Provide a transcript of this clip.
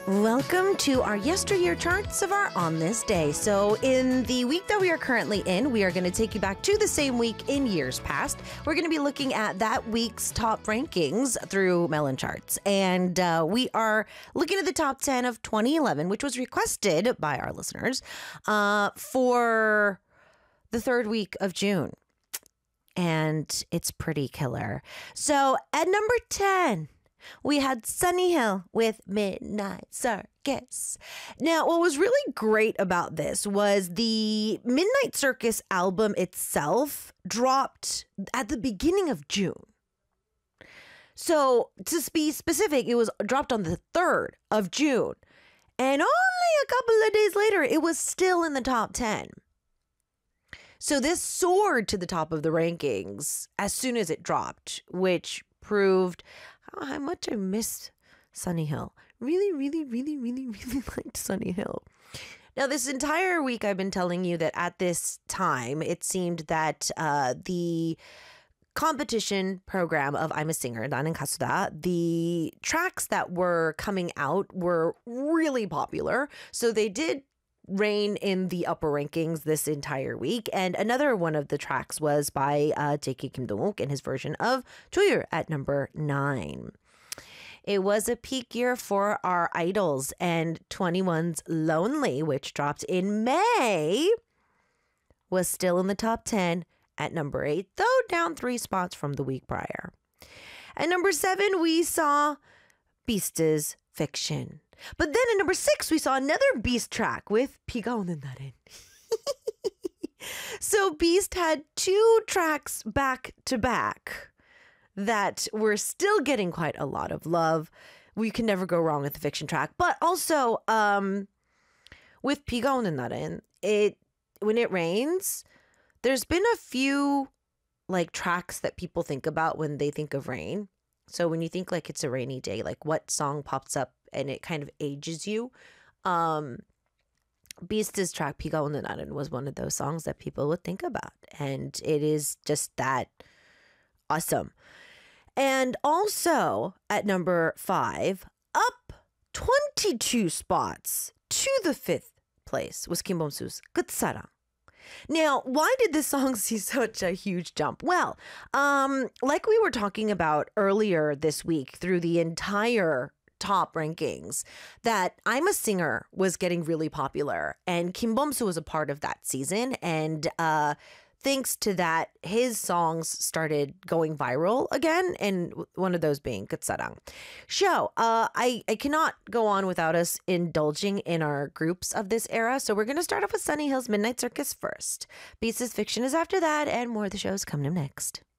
Welcome to our yesteryear charts of our On This Day. So in the week that we are currently in, we are going to take you back to the same week in years past. We're going to be looking at that week's top rankings through Melon Charts. And we are looking at the top 10 of 2011, which was requested by our listeners for the third week of June. And it's pretty killer. So at number 10, we had Sunny Hill with Midnight Circus. Now, what was really great about this was the Midnight Circus album itself dropped at the beginning of June. So, to be specific, it was dropped on the 3rd of June. And only a couple of days later, it was still in the top 10. So this soared to the top of the rankings as soon as it dropped, which proved how much I missed Sunny Hill. Really liked Sunny Hill. Now, this entire week I've been telling you that at this time, it seemed that the competition program of I'm a Singer, Na는 Kasuda, the tracks that were coming out were really popular. So they did reign in the upper rankings this entire week. And another one of the tracks was by JK Kim Dong-wook and his version of Joyul at number 9. It was a peak year for our idols, and 21's Lonely, which dropped in May, was still in the top 10 at number 8, though down 3 spots from the week prior. At number 7, we saw Beast's Fiction. But then at number 6, we saw another Beast track with 비가 오는 날엔. So Beast had 2 tracks back to back that were still getting quite a lot of love. We can never go wrong with the Fiction track. But also, with 비가 오는 날엔, when it rains, there's been a few like tracks that people think about when they think of rain. So when you think like it's a rainy day, like what song pops up and it kind of ages you. Beast's track 비가 오는 날엔 was one of those songs that people would think about. And it is just that awesome. And also at number 5, up 22 spots to the 5th place was Kim Bom-soo's 끝사랑. Now, why did this song see such a huge jump? Well, like we were talking about earlier this week through the entire top rankings, that I'm a Singer was getting really popular, and Kim Bom-soo was a part of that season, and thanks to that, his songs started going viral again, and one of those being 끝사랑. So, I cannot go on without us indulging in our groups of this era, so we're going to start off with Sunny Hill's Midnight Circus first. Beast's Fiction is after that, and more of the shows coming up next.